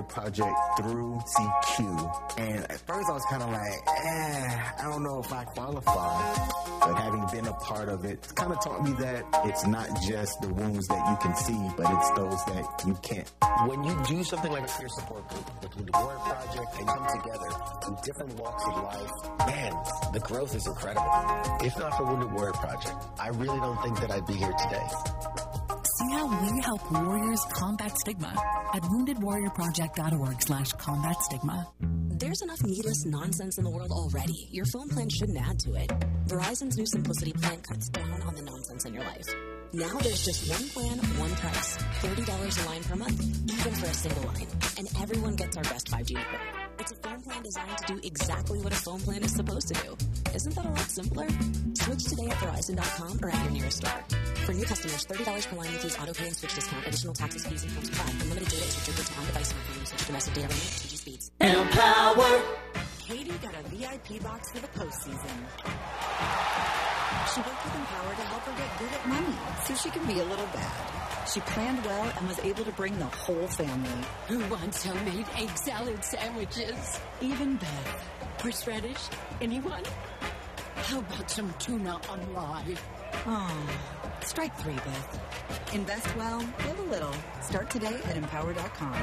Project through CQ. And at first I was kind of like, I don't know if I qualify. But having been a part of it, kind of taught me that it's not just the wounds that you can see, but it's those that you can't. When you do something like a peer support group with Wounded Warrior Project and come together from different walks of life, man, the growth is incredible. If not for Wounded Warrior Project, I really don't think that I'd be here today. See how we help warriors combat stigma at woundedwarriorproject.org/combat stigma. There's enough needless nonsense in the world already. Your phone plan shouldn't add to it. Verizon's new Simplicity plan cuts down on the nonsense in your life. Now there's just one plan, one price. $30 a line per month, even for a single line. And everyone gets our best 5G network. It's a phone plan designed to do exactly what a phone plan is supposed to do. Isn't that a lot simpler? Switch today at Verizon.com or at your nearest store. For new customers, $30 per line includes auto pay and switch discount, additional taxes, fees, and phone supply. Unlimited data is restricted to on-device smartphone usage. Domestic data limit, 2G speeds. Empower! Katie got a VIP box for the postseason. She worked with Empower to help her get good at money so she can be a little bad. She planned well and was able to bring the whole family. Who wants homemade egg salad sandwiches? Even Beth. Horseradish? Anyone? How about some tuna on live? Oh, strike three, Beth. Invest well, live a little. Start today at Empower.com.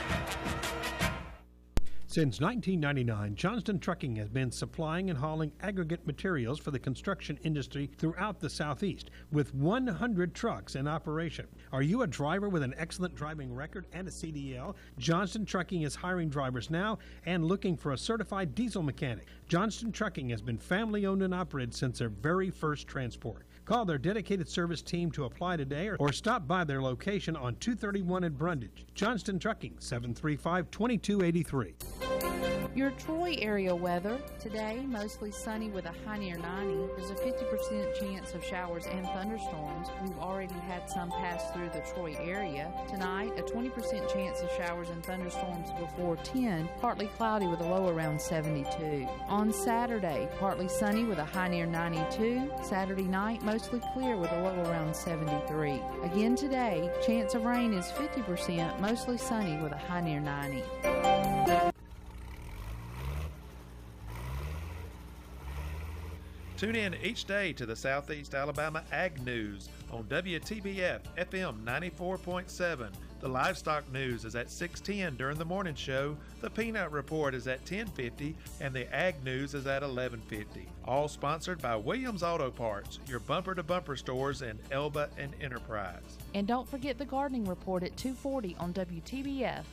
Since 1999, Johnston Trucking has been supplying and hauling aggregate materials for the construction industry throughout the Southeast, with 100 trucks in operation. Are you a driver with an excellent driving record and a CDL? Johnston Trucking is hiring drivers now and looking for a certified diesel mechanic. Johnston Trucking has been family-owned and operated since their very first transport. Call their dedicated service team to apply today or stop by their location on 231 in Brundage. Johnston Trucking, 735-2283. Your Troy area weather. Today, mostly sunny with a high near 90. There's a 50% chance of showers and thunderstorms. We've already had some pass through the Troy area. Tonight, a 20% chance of showers and thunderstorms before 10. Partly cloudy with a low around 72. On Saturday, partly sunny with a high near 92. Saturday night, mostly clear with a low around 73. Again today, chance of rain is 50%, mostly sunny with a high near 90. Tune in each day to the Southeast Alabama Ag News on WTBF FM 94.7. The Livestock News is at 6:10 during the morning show. The Peanut Report is at 10:50, and the Ag News is at 11:50. All sponsored by Williams Auto Parts, your bumper-to-bumper stores in Elba and Enterprise. And don't forget the Gardening Report at 2:40 on WTBF.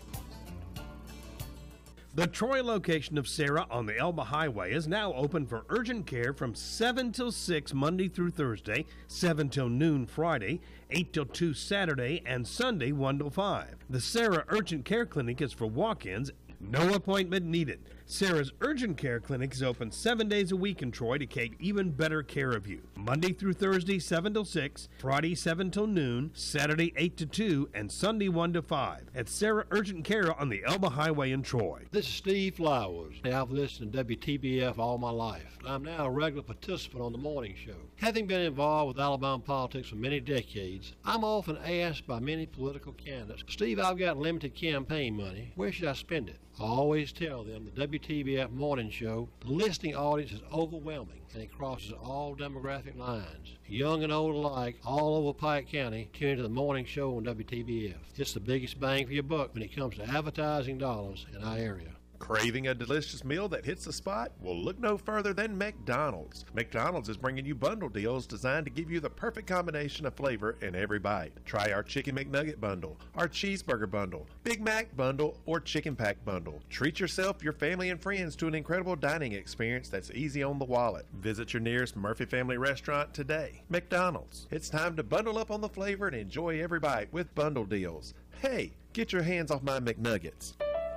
The Troy location of Sarah on the Elba Highway is now open for urgent care from 7 till 6 Monday through Thursday, 7 till noon Friday, 8 till 2 Saturday, and Sunday 1 till 5. The Sarah Urgent Care Clinic is for walk-ins, no appointment needed. Sarah's Urgent Care Clinic is open 7 days a week in Troy to take even better care of you. Monday through Thursday, 7 till 6, Friday, 7 till noon, Saturday, 8 to 2, and Sunday, 1 to 5. At Sarah Urgent Care on the Elba Highway in Troy. This is Steve Flowers. I've listened to WTBF all my life. I'm now a regular participant on the morning show. Having been involved with Alabama politics for many decades, I'm often asked by many political candidates, Steve, I've got limited campaign money. Where should I spend it? I always tell them the WTBF morning show, the listening audience is overwhelming and it crosses all demographic lines. Young and old alike, all over Pike County, tune into the morning show on WTBF. It's the biggest bang for your buck when it comes to advertising dollars in our area. Craving a delicious meal that hits the spot? Well, look no further than McDonald's. McDonald's is bringing you bundle deals designed to give you the perfect combination of flavor in every bite. Try our Chicken McNugget bundle, our Cheeseburger bundle, Big Mac bundle, or Chicken Pack bundle. Treat yourself, your family, and friends to an incredible dining experience that's easy on the wallet. Visit your nearest Murphy Family Restaurant today. McDonald's. It's time to bundle up on the flavor and enjoy every bite with bundle deals. Hey, get your hands off my McNuggets.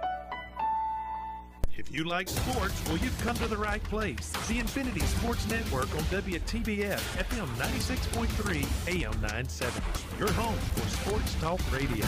If you like sports, well, you've come to the right place. The Infinity Sports Network on WTBF FM 96.3 AM 970. Your home for sports talk radio.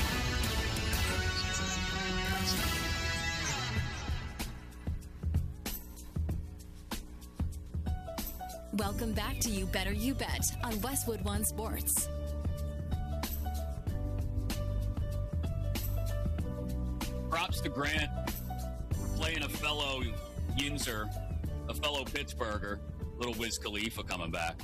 Welcome back to You Better You Bet on Westwood One Sports. props to Grant for playing a fellow Yinzer, a fellow Pittsburgher, little Wiz Khalifa coming back.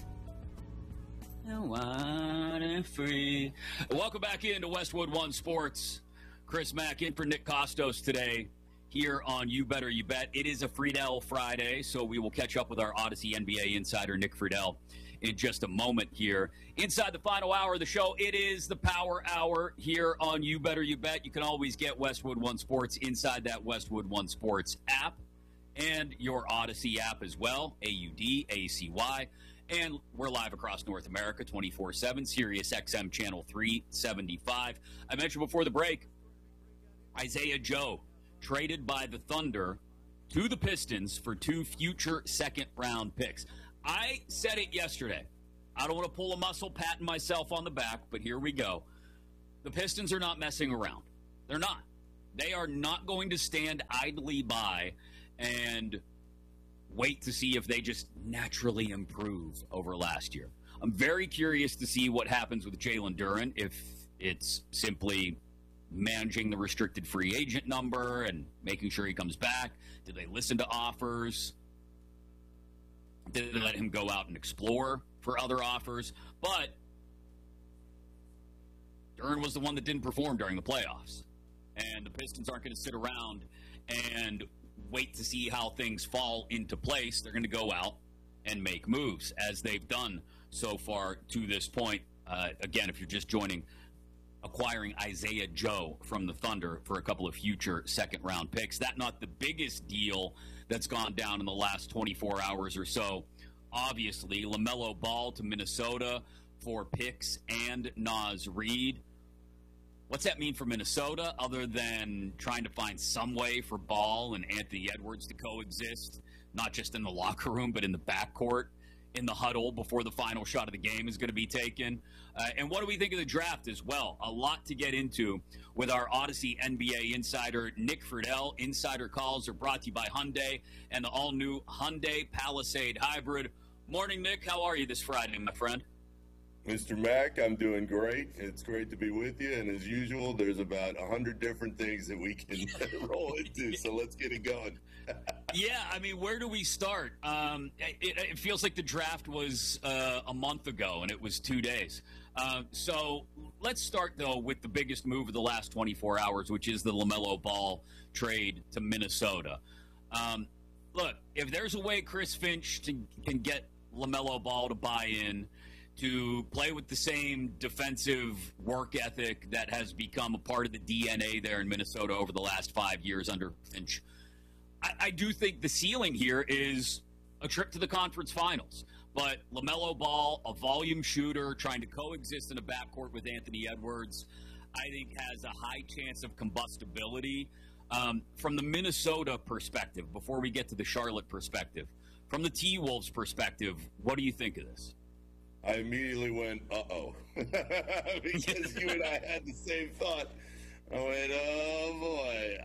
Free. Welcome back into Westwood One Sports. Chris Mack in for Nick Costos today here on You Better You Bet. It is a Friedel Friday, so we will catch up with our Odyssey NBA insider, Nick Friedel, in just a moment here. Inside the final hour of the show, it is the Power Hour here on You Better You Bet. You can always get Westwood One Sports inside that Westwood One Sports app and your Odyssey app as well, AUDACY. And we're live across North America 24/7, Sirius XM Channel 375. I mentioned before the break, Isaiah Joe traded by the Thunder to the Pistons for 2 future second-round picks. I said it yesterday. I don't want to pull a muscle patting myself on the back, but here we go. The Pistons are not messing around. They're not. They are not going to stand idly by and wait to see if they just naturally improve over last year. I'm very curious to see what happens with Jalen Duren, if it's simply managing the restricted free agent number and making sure he comes back. Did they listen to offers? Did they let him go out and explore for other offers? But Duren was the one that didn't perform during the playoffs. And the Pistons aren't going to sit around and wait to see how things fall into place. They're going to go out and make moves, as they've done so far to this point. Again, if you're just joining, acquiring Isaiah Joe from the Thunder for a couple of future second-round picks. That's not the biggest deal that's gone down in the last 24 hours or so. Obviously, LaMelo Ball to Minnesota for picks and Naz Reid. What's that mean for Minnesota, other than trying to find some way for Ball and Anthony Edwards to coexist, not just in the locker room, but in the backcourt, in the huddle before the final shot of the game is going to be taken? And what do we think of the draft as well? A lot to get into with our Odyssey NBA insider, Nick Friedel. Insider calls are brought to you by Hyundai and the all-new Hyundai Palisade Hybrid. Morning, Nick. How are you this Friday, my friend? Mr. Mack, I'm doing great. It's great to be with you. And as usual, there's about 100 different things that we can roll into. So let's get it going. Yeah, I mean, where do we start? It feels like the draft was a month ago, and it was 2 days. So let's start, though, with the biggest move of the last 24 hours, which is the LaMelo Ball trade to Minnesota. Look, if there's a way Chris Finch can get LaMelo Ball to buy in, to play with the same defensive work ethic that has become a part of the DNA there in Minnesota over the last 5 years under Finch, I do think the ceiling here is a trip to the conference finals. But LaMelo Ball, a volume shooter, trying to coexist in a backcourt with Anthony Edwards, I think has a high chance of combustibility. From the Minnesota perspective, before we get to the Charlotte perspective, from the T-Wolves perspective, what do you think of this? I immediately went, uh-oh, because you and I had the same thought. I went, oh, boy.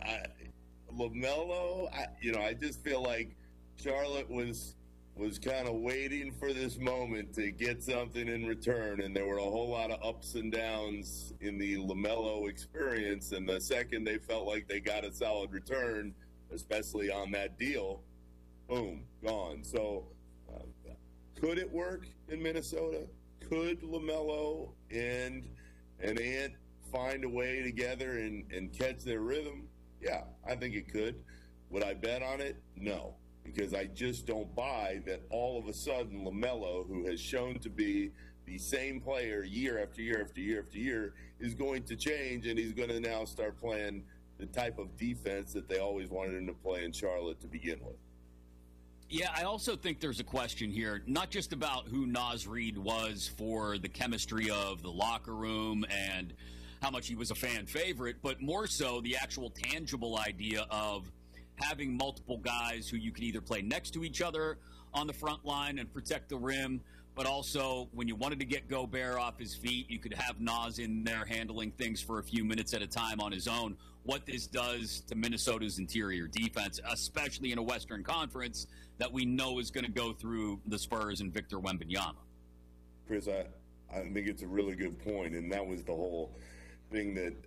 LaMelo, I just feel like Charlotte was kind of waiting for this moment to get something in return, and there were a whole lot of ups and downs in the LaMelo experience, and the second they felt like they got a solid return, especially on that deal, boom, gone. So could it work in Minnesota? Could LaMelo and Ant find a way together and catch their rhythm? Yeah, I think it could. Would I bet on it? No, because I just don't buy that all of a sudden LaMelo, who has shown to be the same player year after year after year after year, is going to change, and he's going to now start playing the type of defense that they always wanted him to play in Charlotte to begin with. Yeah, I also think there's a question here, not just about who Naz Reid was for the chemistry of the locker room and how much he was a fan favorite, but more so the actual tangible idea of having multiple guys who you can either play next to each other on the front line and protect the rim, but also when you wanted to get Gobert off his feet, you could have Naz in there handling things for a few minutes at a time on his own. What this does to Minnesota's interior defense, especially in a Western Conference that we know is going to go through the Spurs and Victor Wembanyama. Chris, I think it's a really good point, and that was the whole thing that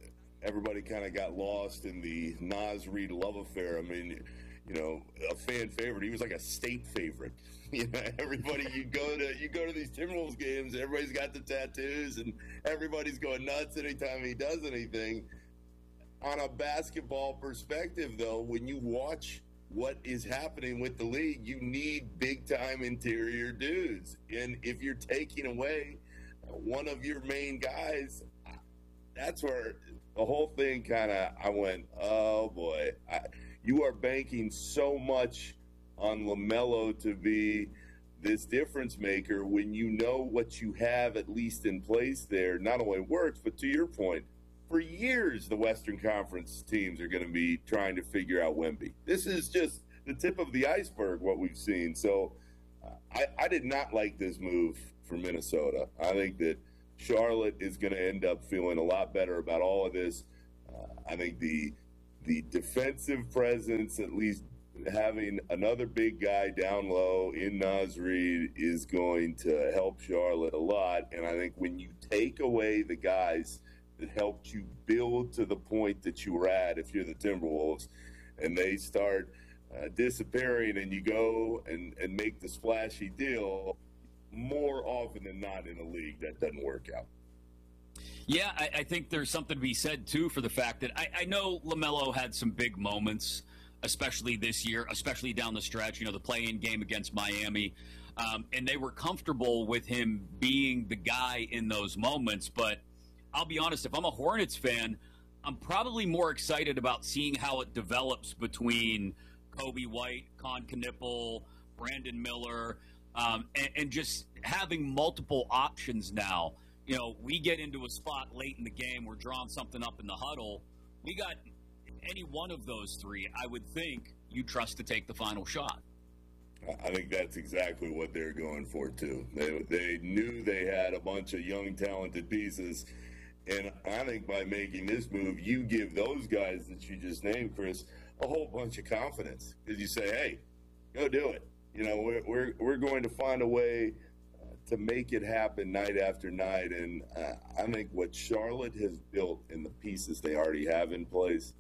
everybody kind of got lost in the Naz Reid love affair. I mean, you know, a fan favorite. He was like a state favorite. You know, everybody, you go to these Timberwolves games, everybody's got the tattoos, and everybody's going nuts anytime he does anything. On a basketball perspective, though, when you watch what is happening with the league, you need big-time interior dudes. And if you're taking away one of your main guys, that's where the whole thing kind of, I went, oh, boy. You are banking so much on LaMelo to be this difference maker when you know what you have at least in place there not only works, but to your point, for years the Western Conference teams are going to be trying to figure out Wemby. This is just the tip of the iceberg, what we've seen. So I did not like this move for Minnesota. I think that Charlotte is going to end up feeling a lot better about all of this. I think the defensive presence, at least having another big guy down low in Naz Reid, is going to help Charlotte a lot. And I think when you take away the guys that helped you build to the point that you were at, if you're the Timberwolves, and they start disappearing and you go and make the splashy deal, more often than not in a league, that doesn't work out. Yeah, I think there's something to be said, too, for the fact that I know LaMelo had some big moments, especially this year, especially down the stretch, you know, the play-in game against Miami, and they were comfortable with him being the guy in those moments. But I'll be honest, if I'm a Hornets fan, I'm probably more excited about seeing how it develops between Kobe White, Con Knipple, Brandon Miller, and just having multiple options now. You know, we get into a spot late in the game, we're drawing something up in the huddle. We got any one of those three, I would think you trust to take the final shot. I think that's exactly what they're going for, too. They knew they had a bunch of young, talented pieces. And I think by making this move, you give those guys that you just named, Chris, a whole bunch of confidence. Because you say, hey, go do it. You know, we're going to find a way to make it happen night after night. And I think what Charlotte has built in the pieces they already have in place,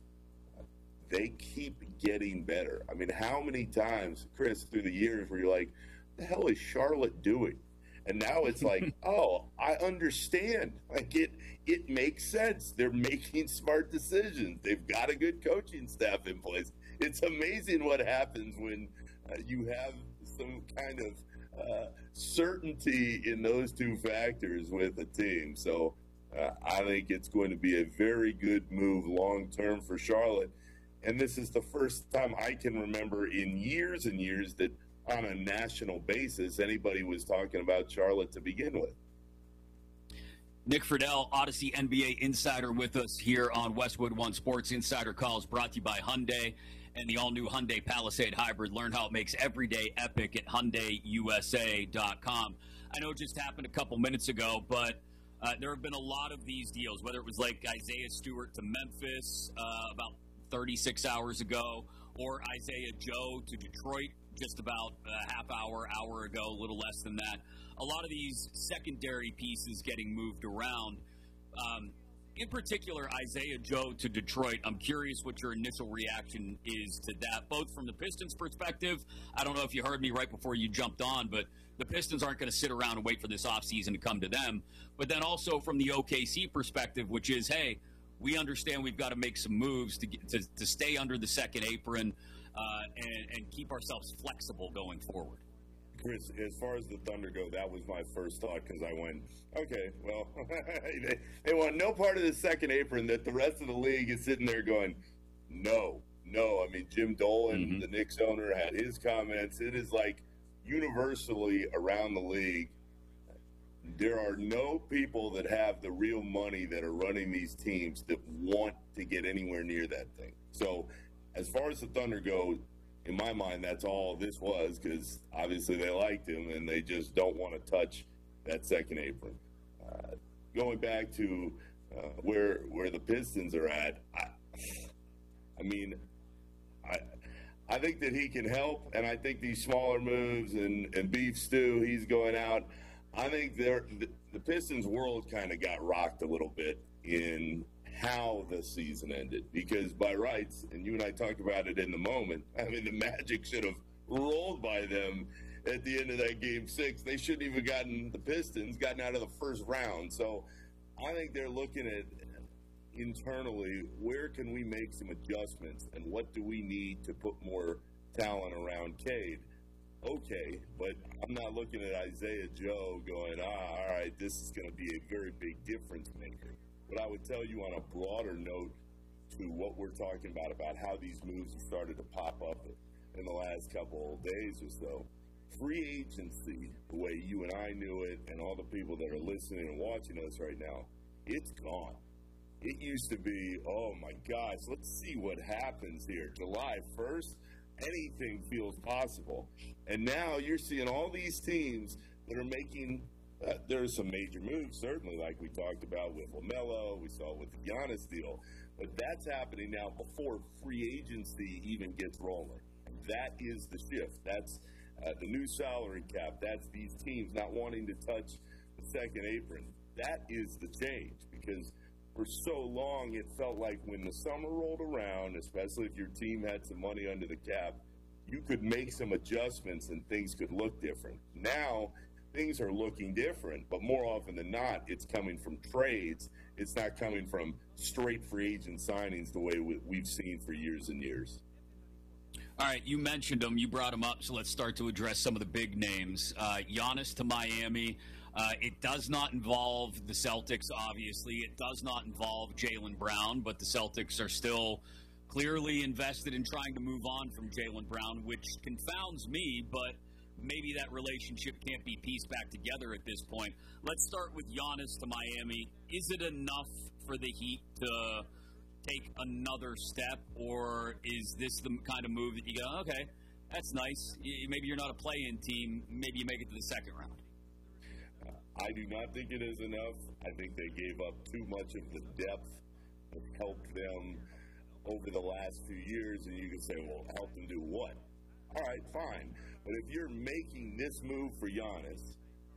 they keep getting better. I mean, how many times, Chris, through the years where you're like, the hell is Charlotte doing? And now it's like, oh, I understand. Like, it makes sense. They're making smart decisions. They've got a good coaching staff in place. It's amazing what happens when you have some kind of certainty in those two factors with a team. So I think it's going to be a very good move long-term for Charlotte. And this is the first time I can remember in years and years that on a national basis anybody was talking about Charlotte to begin with. Nick Friedel, Odyssey NBA Insider, with us here on Westwood One Sports. Insider Calls brought to you by Hyundai and the all-new Hyundai Palisade Hybrid. Learn how it makes every day epic at HyundaiUSA.com. I know it just happened a couple minutes ago, but there have been a lot of these deals, whether it was like Isaiah Stewart to Memphis about 36 hours ago, or Isaiah Joe to Detroit just about a half hour ago, a little less than that. A lot of these secondary pieces getting moved around. In particular, Isaiah Joe to Detroit, I'm curious what your initial reaction is to that, both from the Pistons' perspective. I don't know if you heard me right before you jumped on, but the Pistons aren't going to sit around and wait for this offseason to come to them. But then also from the OKC perspective, which is, hey, we understand we've got to make some moves to stay under the second apron and keep ourselves flexible going forward. Chris, as far as the Thunder go, that was my first thought because I went, okay, well, they want no part of the second apron that the rest of the league is sitting there going, no. I mean, Jim Dolan, the Knicks owner, had his comments. It is like universally around the league, there are no people that have the real money that are running these teams that want to get anywhere near that thing. So as far as the Thunder go, in my mind, that's all this was, because obviously they liked him and they just don't want to touch that second apron. Going back to where the Pistons are at, I think that he can help, and I think these smaller moves and beef stew, he's going out. I think the Pistons' world kind of got rocked a little bit in how the season ended, because by rights, and you and I talked about it in the moment, I mean, the Magic should have rolled by them at the end of that game 6. They shouldn't even the Pistons gotten out of the first round. So I think they're looking at internally, where can we make some adjustments and what do we need to put more talent around Cade? Okay, but I'm not looking at Isaiah Joe going, all right, this is going to be a very big difference maker. But I would tell you on a broader note to what we're talking about how these moves have started to pop up in the last couple of days or so. Free agency, the way you and I knew it, and all the people that are listening and watching us right now, it's gone. It used to be, oh my gosh, let's see what happens here. July 1st, anything feels possible. And now you're seeing all these teams that are making, there's some major moves, certainly, like we talked about with LaMelo, we saw with the Giannis deal. But that's happening now before free agency even gets rolling. And that is the shift. That's the new salary cap. That's these teams not wanting to touch the second apron. That is the change, because for so long it felt like when the summer rolled around, especially if your team had some money under the cap, you could make some adjustments and things could look different. Now things are looking different, but more often than not, it's coming from trades. It's not coming from straight free agent signings the way we've seen for years and years. All right, you mentioned them. You brought them up, so let's start to address some of the big names. Giannis to Miami. It does not involve the Celtics, obviously. It does not involve Jaylen Brown, but the Celtics are still clearly invested in trying to move on from Jaylen Brown, which confounds me, but maybe that relationship can't be pieced back together at this point. Let's start with Giannis to Miami. Is it enough for the Heat to take another step, or is this the kind of move that you go, okay, that's nice. Maybe you're not a play-in team. Maybe you make it to the second round. I do not think it is enough. I think they gave up too much of the depth that helped them over the last few years, and you can say, well, help them do what? All right, fine. But if you're making this move for Giannis,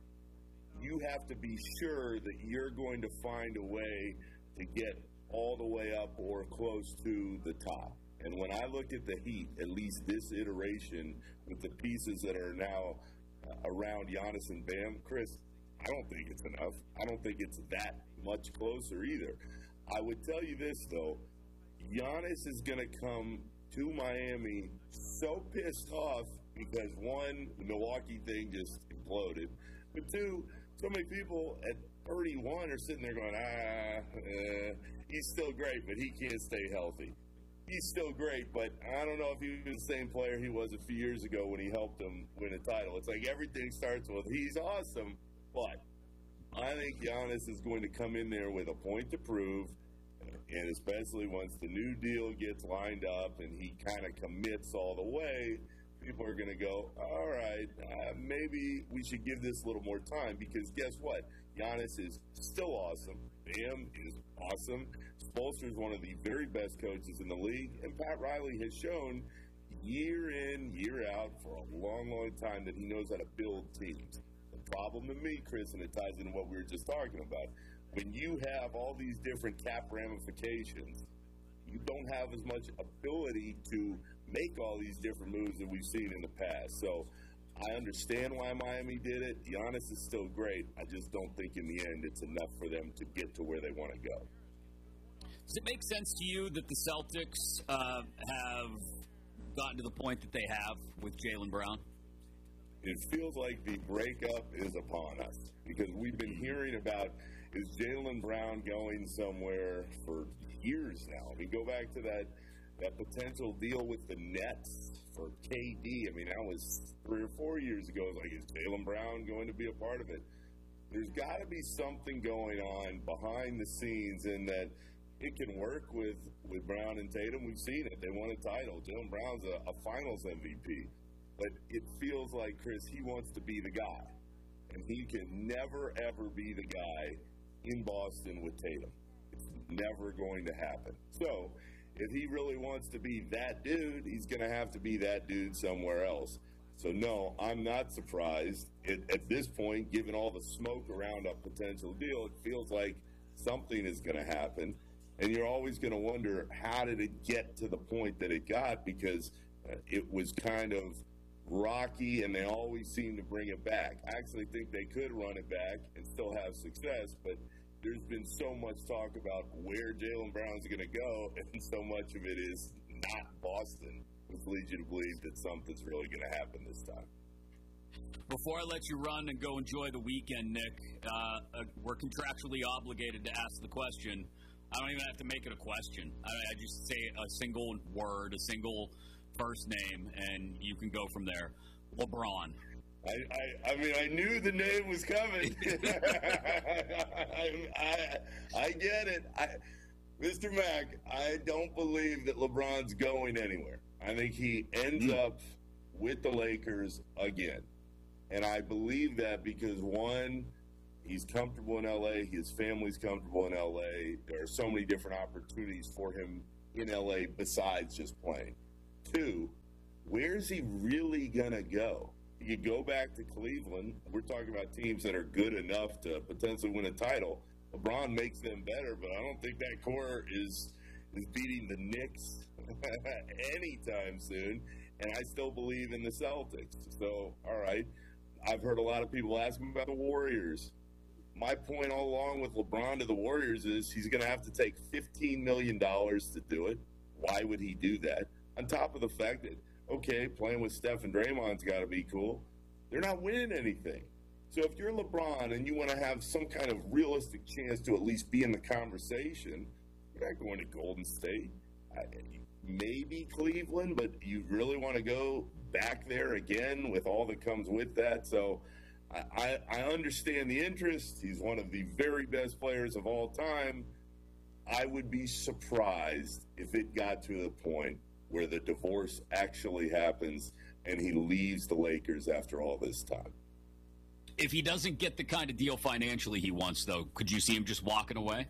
you have to be sure that you're going to find a way to get all the way up or close to the top. And when I look at the Heat, at least this iteration, with the pieces that are now around Giannis and Bam, Chris, I don't think it's enough. I don't think it's that much closer either. I would tell you this, though. Giannis is going to come to Miami so pissed off because, one, the Milwaukee thing just imploded. But two, so many people at 31 are sitting there going, he's still great, but he can't stay healthy. He's still great, but I don't know if he was the same player he was a few years ago when he helped them win a title. It's like everything starts with, he's awesome, but I think Giannis is going to come in there with a point to prove, and especially once the new deal gets lined up and he kind of commits all the way, people are going to go, all right, maybe we should give this a little more time, because guess what? Giannis is still awesome. Bam is awesome. Spoelstra is one of the very best coaches in the league, and Pat Riley has shown year in, year out for a long, long time that he knows how to build teams. The problem to me, Chris, and it ties into what we were just talking about, when you have all these different cap ramifications, you don't have as much ability to make all these different moves that we've seen in the past. So I understand why Miami did it. Giannis is still great. I just don't think in the end it's enough for them to get to where they want to go. Does it make sense to you that the Celtics have gotten to the point that they have with Jaylen Brown? It feels like the breakup is upon us, because we've been hearing about, is Jaylen Brown going somewhere for years now? I mean, go back to that potential deal with the Nets for KD. I mean, that was 3 or 4 years ago. It was like, is Jaylen Brown going to be a part of it? There's got to be something going on behind the scenes in that it can work with Brown and Tatum. We've seen it. They won a title. Jaylen Brown's a finals MVP. But it feels like, Chris, he wants to be the guy. And he can never, ever be the guy in Boston with Tatum. It's never going to happen. So if he really wants to be that dude, he's going to have to be that dude somewhere else. So, no, I'm not surprised. At this point, given all the smoke around a potential deal, it feels like something is going to happen. And you're always going to wonder, how did it get to the point that it got? Because it was kind of rocky, and they always seem to bring it back. I actually think they could run it back and still have success, but there's been so much talk about where Jaylen Brown's going to go, and so much of it is not Boston, which leads you to believe that something's really going to happen this time. Before I let you run and go enjoy the weekend, Nick, we're contractually obligated to ask the question. I don't even have to make it a question. I just say a single word, a single first name, and you can go from there. LeBron. I mean, I knew the name was coming. I get it. Mr. Mack, I don't believe that LeBron's going anywhere. I think he ends up with the Lakers again. And I believe that because, one, he's comfortable in L.A., his family's comfortable in L.A., there are so many different opportunities for him in L.A. besides just playing. Two, where's he really going to go? He could go back to Cleveland. We're talking about teams that are good enough to potentially win a title. LeBron makes them better, but I don't think that core is beating the Knicks anytime soon. And I still believe in the Celtics. So, all right. I've heard a lot of people ask me about the Warriors. My point all along with LeBron to the Warriors is he's going to have to take $15 million to do it. Why would he do that? On top of the fact that, okay, playing with Steph and Draymond's got to be cool. They're not winning anything. So if you're LeBron and you want to have some kind of realistic chance to at least be in the conversation, you're not going to Golden State. Maybe Cleveland, but you really want to go back there again with all that comes with that. So I understand the interest. He's one of the very best players of all time. I would be surprised if it got to the point where the divorce actually happens and he leaves the Lakers after all this time. If he doesn't get the kind of deal financially he wants, though, could you see him just walking away?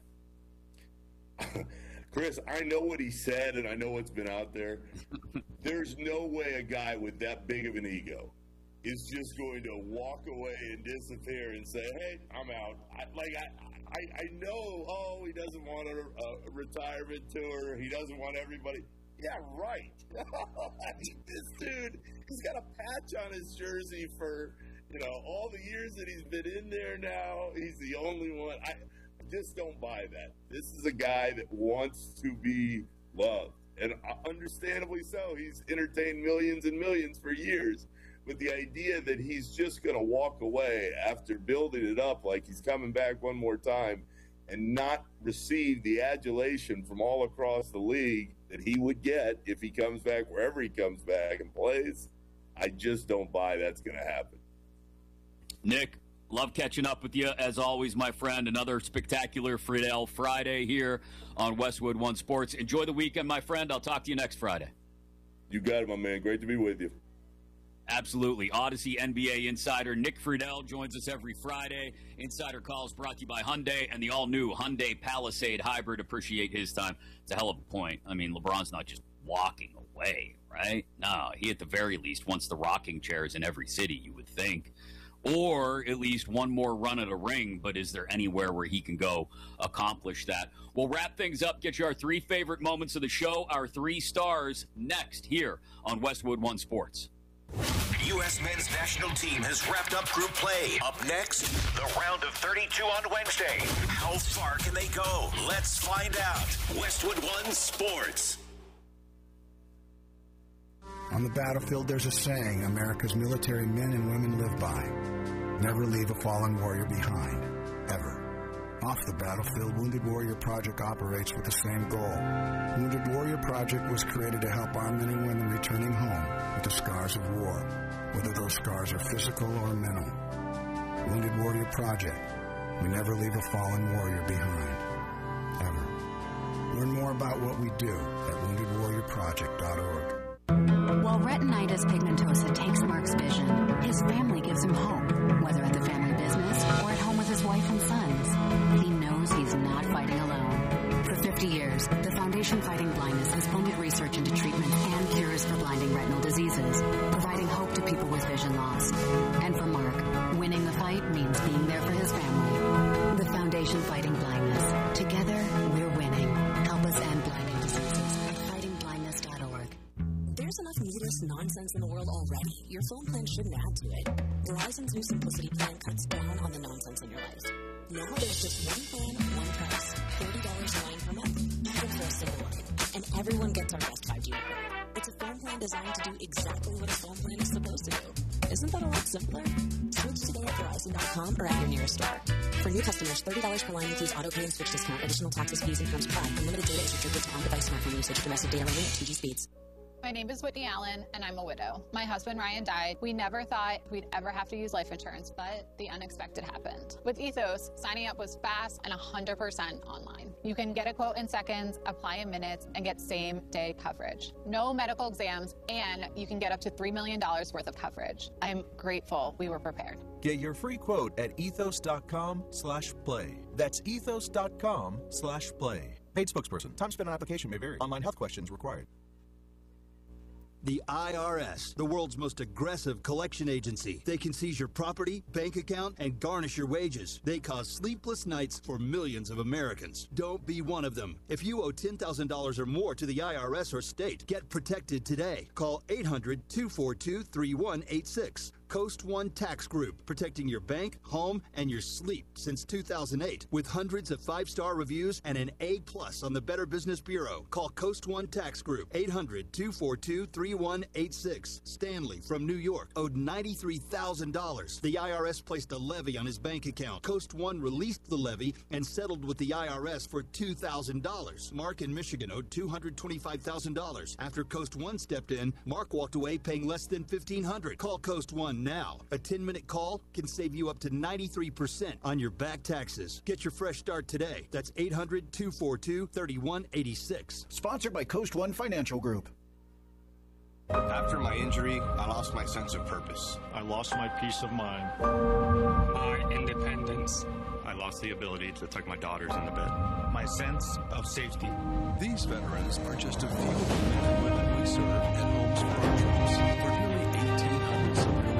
Chris, I know what he said, and I know what's been out there. There's no way a guy with that big of an ego is just going to walk away and disappear and say, hey, I'm out. I know, he doesn't want a retirement tour. He doesn't want everybody. Yeah, right. This dude, he's got a patch on his jersey for, all the years that he's been in there now. He's the only one. I just don't buy that. This is a guy that wants to be loved. And understandably so. He's entertained millions and millions for years. But the idea that he's just going to walk away after building it up like he's coming back one more time and not receive the adulation from all across the league that he would get if he comes back wherever he comes back and plays, I just don't buy that's going to happen. Nick, love catching up with you, as always, my friend. Another spectacular Friedel Friday here on Westwood One Sports. Enjoy the weekend, my friend. I'll talk to you next Friday. You got it, my man. Great to be with you. Absolutely. Odyssey NBA insider Nick Friedel joins us every Friday. Insider Calls brought to you by Hyundai and the all-new Hyundai Palisade Hybrid. Appreciate his time. It's a hell of a point. I mean, LeBron's not just walking away, right? No, he at the very least wants the rocking chairs in every city, you would think. Or at least one more run at a ring, but is there anywhere where he can go accomplish that? We'll wrap things up, get you our 3 favorite moments of the show, our 3 stars, next here on Westwood One Sports. U.S. men's national team has wrapped up group play. Up next, the round of 32 on Wednesday. How far can they go? Let's find out. Westwood One Sports. On the battlefield, there's a saying America's military men and women live by. Never leave a fallen warrior behind. Ever. Off the battlefield, Wounded Warrior Project operates with the same goal. Wounded Warrior Project was created to help our men and women returning home with the scars of war, whether those scars are physical or mental. Wounded Warrior Project. We never leave a fallen warrior behind. Ever. Learn more about what we do at woundedwarriorproject.org. While retinitis pigmentosa takes Mark's vision, his family gives him hope, whether at the family business or at home with his wife and sons. He knows he's not fighting alone. For 50 years, the Foundation Fighting Blindness has funded research into treatment and cures for blinding retinal diseases, providing hope to people with vision loss. And for Mark, winning the fight means being there for his family. The Foundation Fighting Blindness. Together, we're winning. There's enough needless nonsense in the world already. Your phone plan shouldn't add to it. Verizon's new Simplicity plan cuts down on the nonsense in your life. Now there's just one plan, one price. $30 a line per month, even for a single line. And everyone gets our best 5G network. It's a phone plan designed to do exactly what a phone plan is supposed to do. Isn't that a lot simpler? Switch today at Verizon.com or at your nearest store. For new customers, $30 per line includes auto pay and switch discount. Additional taxes, fees, and terms apply. Unlimited data is restricted to on-device smartphone usage. Domestic data only at 2G speeds. My name is Whitney Allen, and I'm a widow. My husband, Ryan, died. We never thought we'd ever have to use life insurance, but the unexpected happened. With Ethos, signing up was fast and 100% online. You can get a quote in seconds, apply in minutes, and get same-day coverage. No medical exams, and you can get up to $3 million worth of coverage. I'm grateful we were prepared. Get your free quote at ethos.com/play. That's ethos.com/play. Paid spokesperson. Time spent on application may vary. Online health questions required. The IRS, the world's most aggressive collection agency. They can seize your property, bank account, and garnish your wages. They cause sleepless nights for millions of Americans. Don't be one of them. If you owe $10,000 or more to the IRS or state, get protected today. Call 800-242-3186. Coast One Tax Group, protecting your bank, home, and your sleep since 2008. With hundreds of 5-star reviews and an A+ on the Better Business Bureau. Call Coast One Tax Group, 800-242-3186. Stanley from New York owed $93,000. The IRS placed a levy on his bank account. Coast One released the levy and settled with the IRS for $2,000. Mark in Michigan owed $225,000. After Coast One stepped in, Mark walked away paying less than $1,500. Call Coast One now. A 10-minute call can save you up to 93% on your back taxes. Get your fresh start today. That's 800-242-3186. Sponsored by Coast One Financial Group. After my injury, I lost my sense of purpose. I lost my peace of mind. My independence. I lost the ability to tuck my daughters in the bed. My sense of safety. These veterans are just a few of the men and women we serve in homes for our troops. For nearly 1,800 civilian